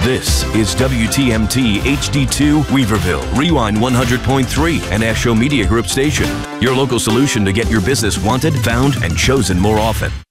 This is WTMT HD2 Weaverville, Rewind 100.3, and Asho Media Group station. Your local solution to get your business wanted, found, and chosen more often.